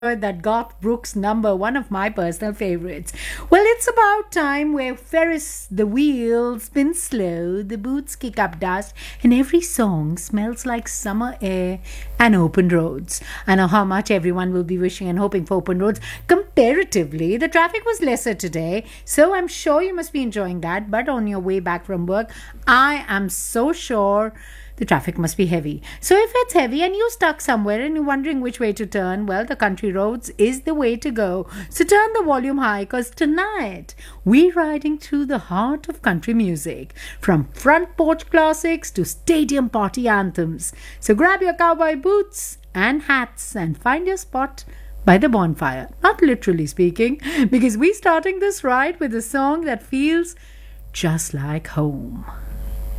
that Garth Brooks number, one of my personal favorites. Well, it's about time where Ferris the wheel spins slow, the boots kick up dust, and every song smells like summer air and open roads. I know how much everyone will be wishing and hoping for open roads. Comparatively, the traffic was lesser today, so I'm sure you must be enjoying that. But on your way back from work, I am so sure the traffic must be heavy. So if it's heavy and you're stuck somewhere and you're wondering which way to turn, well, the country roads is the way to go. So turn the volume high, because tonight we're riding through the heart of country music, from front porch classics to stadium party anthems. So grab your cowboy boots and hats and find your spot by the bonfire. Not literally speaking, because we're starting this ride with a song that feels just like home.